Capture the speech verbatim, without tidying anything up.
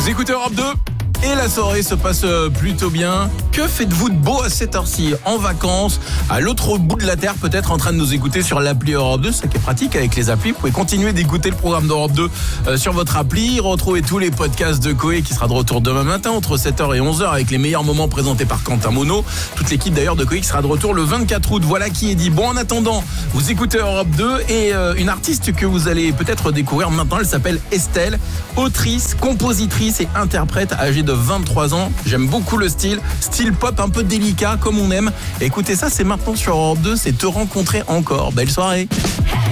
Vous écoutez Europe deux et la soirée se passe plutôt bien. Que faites-vous de beau à cette heure-ci? En vacances, à l'autre bout de la terre, peut-être en train de nous écouter sur l'appli Europe deux. C'est qui est pratique avec les applis. Vous pouvez continuer d'écouter le programme d'Europe deux euh, sur votre appli. Retrouvez tous les podcasts de Coé qui sera de retour demain matin entre sept heures et onze heures avec les meilleurs moments présentés par Quentin Monod. Toute l'équipe d'ailleurs de Coé qui sera de retour le vingt-quatre août. Voilà qui est dit. Bon, en attendant, vous écoutez Europe deux et euh, une artiste que vous allez peut-être découvrir maintenant. Elle s'appelle Estelle, autrice, compositrice et interprète âgée de vingt-trois ans. J'aime beaucoup le style, style pop un peu délicat comme on aime. Écoutez ça, c'est maintenant sur Europe deux, c'est Te rencontrer encore. Belle soirée.